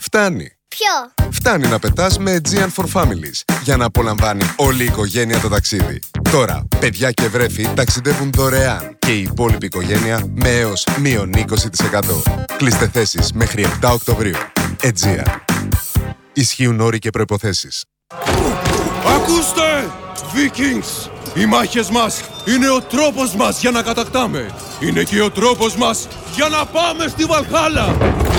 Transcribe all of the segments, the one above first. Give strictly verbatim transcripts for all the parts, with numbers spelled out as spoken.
Φτάνει. Ποιο? Φτάνει να πετάς με Aegean for Families για να απολαμβάνει όλη η οικογένεια το ταξίδι. Τώρα, παιδιά και βρέφη ταξιδεύουν δωρεάν και η υπόλοιπη οικογένεια με έως μείον είκοσι τοις εκατό. Κλείστε θέσεις μέχρι επτά Οκτωβρίου. Aegean. Ισχύουν όροι και προϋποθέσεις. Ακούστε! Vikings! Οι μάχες μας είναι ο τρόπος μας για να κατακτάμε. Είναι και ο τρόπος μας για να πάμε στη Βαλχάλα.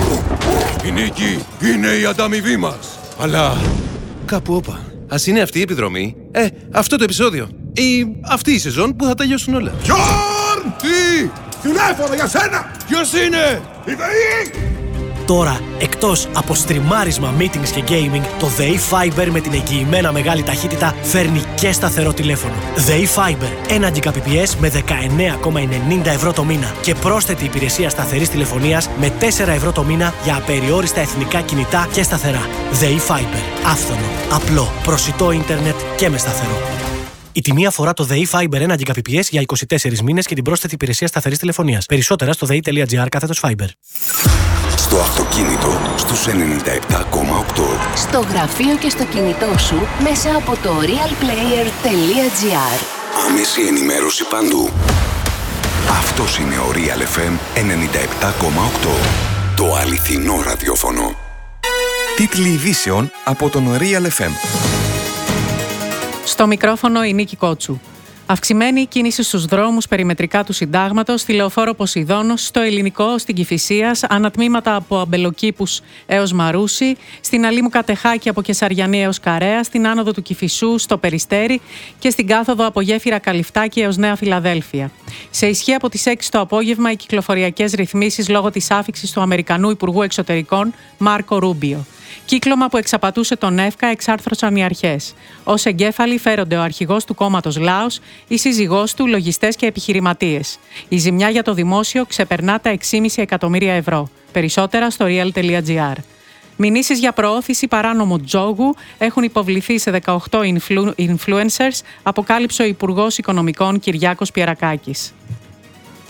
Η νίκη είναι η ανταμοιβή μας. Αλλά κάπου όπα. Ας είναι αυτή η επιδρομή. Ε, αυτό το επεισόδιο. Ή αυτή η σεζόν που θα τελειώσουν όλα. Γιόρν! Τι! Τηλέφωνο για σένα! Ποιος είναι? Η ΔΕΗ! Τώρα, εκτός από στριμάρισμα, meetings και gaming, το ΔΕΗ Fiber με την εγγυημένα μεγάλη ταχύτητα φέρνει και σταθερό τηλέφωνο. ΔΕΗ Fiber, ένα Gbps με δεκαεννέα κόμμα ενενήντα ευρώ το μήνα και πρόσθετη υπηρεσία σταθερής τηλεφωνίας με τέσσερα ευρώ το μήνα για απεριόριστα εθνικά κινητά και σταθερά. ΔΕΗ Fiber. Άφθονο, απλό, προσιτό ίντερνετ και με σταθερό. Η τιμή αφορά το ΔΕΗ Fiber ένα Gbps για είκοσι τέσσερις μήνες και την πρόσθετη υπηρεσία σταθερής τηλεφωνίας. Περισσότερα στο δei.gr κάθετος Fiber. Στο αυτοκίνητο στους ενενήντα επτά κόμμα οκτώ. Στο γραφείο και στο κινητό σου μέσα από το realplayer.gr. Άμεση ενημέρωση παντού. Αυτός είναι ο Real εφ εμ ενενήντα επτά κόμμα οκτώ. Το αληθινό ραδιόφωνο. Τίτλοι ειδήσεων από τον Real εφ εμ. Στο μικρόφωνο η Νίκη Κότσου. Αυξημένη κίνηση στους δρόμους περιμετρικά του Συντάγματος, στη Λεωφόρο Ποσειδώνος, στο Ελληνικό, στην Κηφισίας, ανατμήματα από Αμπελοκήπους έως Μαρούσι, στην Αλήμου Κατεχάκη από Κεσαριανή έως Καρέα, στην άνοδο του Κηφισού, στο Περιστέρι και στην κάθοδο από Γέφυρα Καλυφτάκη έως Νέα Φιλαδέλφια. Σε ισχύ από τις έξι το απόγευμα οι κυκλοφοριακές ρυθμίσεις λόγω της άφιξης του Αμερικανού Υπουργού Εξωτερικών Μάρκο Ρούμπιο. Κύκλωμα που εξαπατούσε τον ΕΦΚΑ εξάρθρωσαν οι αρχές. Ως εγκέφαλοι φέρονται ο αρχηγός του κόμματος Λάος, η σύζυγός του, λογιστές και επιχειρηματίες. Η ζημιά για το δημόσιο ξεπερνά τα έξι κόμμα πέντε εκατομμύρια ευρώ. Περισσότερα στο real.gr. Μηνύσεις για προώθηση παράνομου τζόγου έχουν υποβληθεί σε δεκαοκτώ influ- influencers, αποκάλυψε ο Υπουργός Οικονομικών Κυριάκος Πιερακάκης.